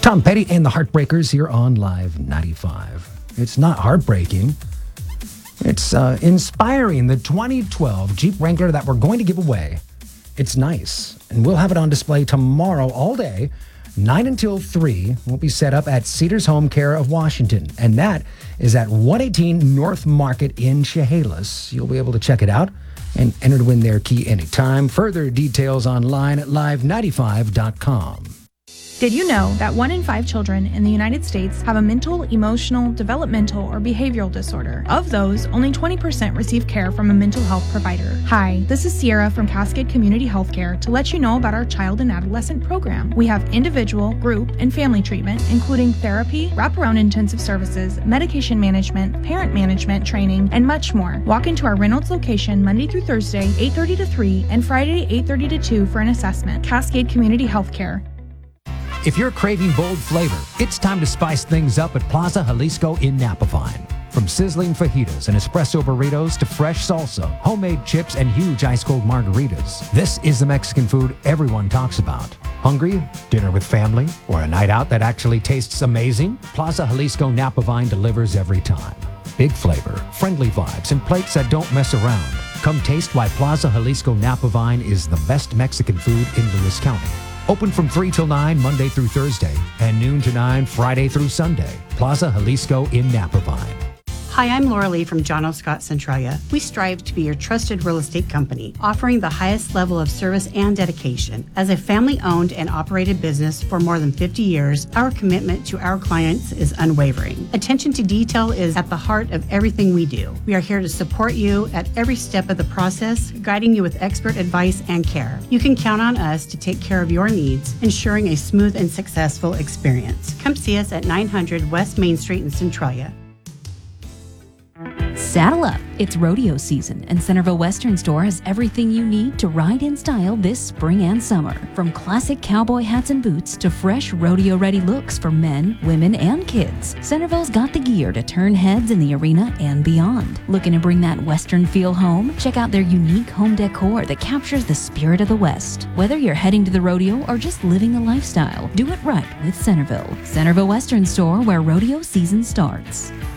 Tom Petty and the Heartbreakers here on Live 95. It's not heartbreaking. It's inspiring. The 2012 Jeep Wrangler that we're going to give away. It's nice. And we'll have it on display tomorrow all day, 9 until 3. We'll be set up at Cedars Home Care of Washington. And that is at 118 North Market in Chehalis. You'll be able to check it out and enter to win their key anytime. Further details online at live95.com. Did you know that 1 in 5 children in the United States have a mental, emotional, developmental, or behavioral disorder? Of those, only 20% receive care from a mental health provider. Hi, this is Sierra from Cascade Community Healthcare to let you know about our child and adolescent program. We have individual, group, and family treatment, including therapy, wraparound intensive services, medication management, parent management training, and much more. Walk into our Reynolds location Monday through Thursday, 8:30 to 3, and Friday, 8:30 to 2 for an assessment. Cascade Community Healthcare. If you're craving bold flavor, it's time to spice things up at Plaza Jalisco in Napavine. From sizzling fajitas and espresso burritos to fresh salsa, homemade chips, and huge ice-cold margaritas, this is the Mexican food everyone talks about. Hungry? Dinner with family? Or a night out that actually tastes amazing? Plaza Jalisco Napavine delivers every time. Big flavor, friendly vibes, and plates that don't mess around. Come taste why Plaza Jalisco Napavine is the best Mexican food in Lewis County. Open from 3 till 9, Monday through Thursday, and noon to 9, Friday through Sunday. Plaza Jalisco in Napavine. Hi, I'm Laura Lee from John O. Scott Centralia. We strive to be your trusted real estate company, offering the highest level of service and dedication. As a family-owned and operated business for more than 50 years, our commitment to our clients is unwavering. Attention to detail is at the heart of everything we do. We are here to support you at every step of the process, guiding you with expert advice and care. You can count on us to take care of your needs, ensuring a smooth and successful experience. Come see us at 900 West Main Street in Centralia. Saddle up. It's rodeo season, and Centerville Western Store has everything you need to ride in style this spring and summer. From classic cowboy hats and boots to fresh rodeo-ready looks for men, women, and kids, Centerville's got the gear to turn heads in the arena and beyond. Looking to bring that Western feel home? Check out their unique home decor that captures the spirit of the West. Whether you're heading to the rodeo or just living the lifestyle, do it right with Centerville. Centerville Western Store, where rodeo season starts.